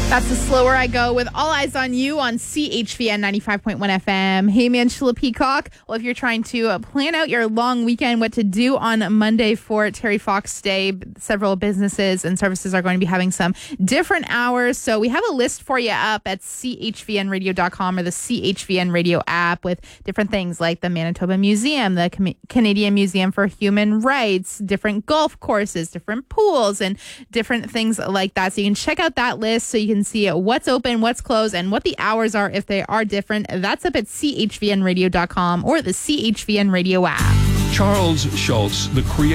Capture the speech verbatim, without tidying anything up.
That's the Slower I Go with All Eyes on You on C H V N ninety-five point one F M. Hey, man, Sheila Peacock. Well, if you're trying to uh, plan out your long weekend, what to do on Monday for Terry Fox Day, several businesses and services are going to be having some different hours. So we have a list for you up at C H V N radio dot com or the C H V N Radio app with different things like the Manitoba Museum, the Com- Canadian Museum for Human Rights, different golf courses, different pools, and different things like that. So you can check out that list so you can see what's open, what's closed, and what the hours are if they are different. That's up at C H V N radio dot com or the C H V N Radio app. Charles Schultz, the creator